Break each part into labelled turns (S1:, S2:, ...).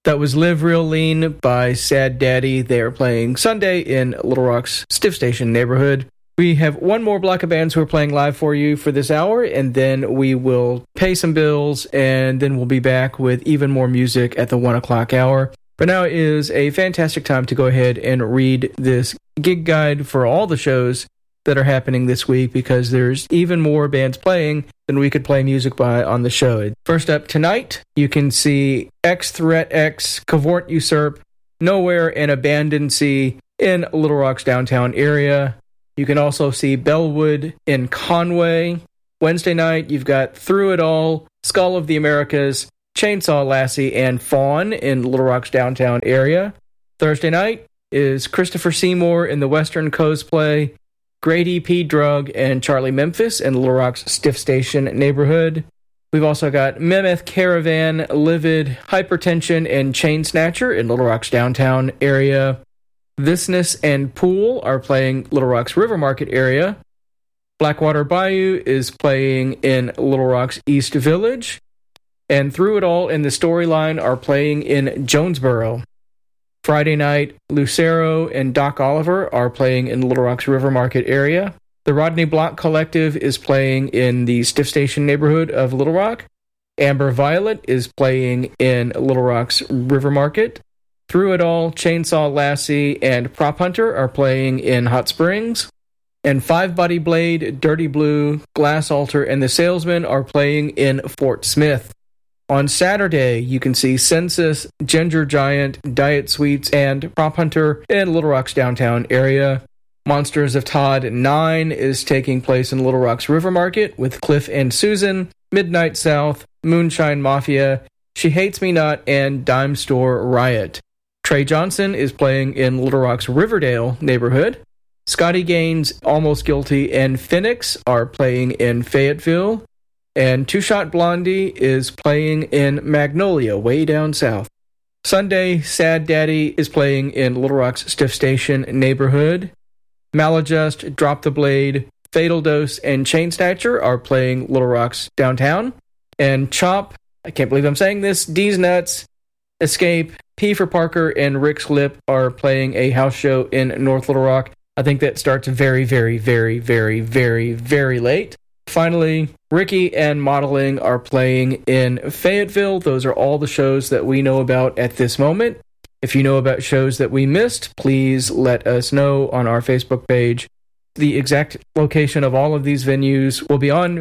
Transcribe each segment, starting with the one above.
S1: That was Live Real Lean by Sad Daddy. They are playing Sunday in Little Rock's Stiff Station neighborhood. We have one more block of bands who are playing live for you for this hour, and then we will pay some bills, and then we'll be back with even more music at the 1 o'clock hour. But now is a fantastic time to go ahead and read this gig guide for all the shows that are happening this week, because there's even more bands playing than we could play music by on the show. First up tonight, you can see X Threat X, Cavort Usurp, Nowhere, and Abandoncy in Little Rock's downtown area. You can also see Bellwood in Conway. Wednesday night, you've got Through It All, Skull of the Americas, Chainsaw Lassie, and Fawn in Little Rock's downtown area. Thursday night is Christopher Seymour in the Western Cosplay, Grady P. Drug, and Charlie Memphis in Little Rock's Stiff Station neighborhood. We've also got Mammoth Caravan, Livid, Hypertension, and Chain Snatcher in Little Rock's downtown area. Thisness and Pool are playing Little Rock's River Market area. Blackwater Bayou is playing in Little Rock's East Village. And Through It All and the Storyline are playing in Jonesboro. Friday night, Lucero and Doc Oliver are playing in Little Rock's River Market area. The Rodney Block Collective is playing in the Stiff Station neighborhood of Little Rock. Amber Violet is playing in Little Rock's River Market. Through It All, Chainsaw Lassie, and Prop Hunter are playing in Hot Springs. And Five Body Blade, Dirty Blue, Glass Altar, and The Salesman are playing in Fort Smith. On Saturday, you can see Census, Ginger Giant, Diet Sweets, and Prop Hunter in Little Rock's downtown area. Monsters of Todd 9 is taking place in Little Rock's River Market with Cliff and Susan, Midnight South, Moonshine Mafia, She Hates Me Not, and Dime Store Riot. Trey Johnson is playing in Little Rock's Riverdale neighborhood. Scotty Gaines, Almost Guilty, and Phoenix are playing in Fayetteville. And Two Shot Blondie is playing in Magnolia, way down south. Sunday, Sad Daddy is playing in Little Rock's Stiff Station neighborhood. Maladjust, Drop the Blade, Fatal Dose, and Chain Snatcher are playing Little Rock's downtown. And Chop, I can't believe I'm saying this, D's Nuts, Escape, P for Parker, and Rick's Lip are playing a house show in North Little Rock. I think that starts very, very, very, very, very, very late. Finally, Ricky and Modeling are playing in Fayetteville. Those are all the shows that we know about at this moment. If you know about shows that we missed, please let us know on our Facebook page. The exact location of all of these venues will be on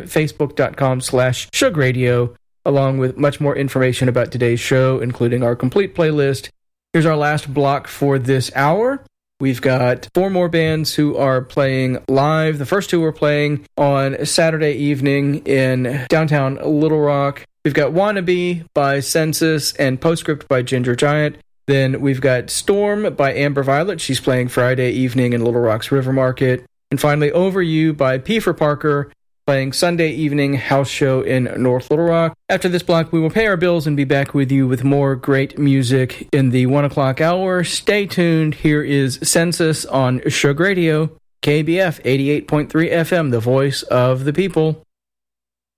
S1: facebook.com/ShugRadio, along with much more information about today's show, including our complete playlist. Here's our last block for this hour. We've got 4 more bands who are playing live. The first 2 are playing on Saturday evening in downtown Little Rock. We've got Wannabe by Census and Postscript by Ginger Giant. Then we've got Storm by Amber Violet. She's playing Friday evening in Little Rock's River Market. And finally, Over You by P for Parker, playing Sunday evening house show in North Little Rock. After this block, we will pay our bills and be back with you with more great music in the 1 o'clock hour. Stay tuned. Here is Census on Shug Radio, KBF 88.3 FM, the voice of the people.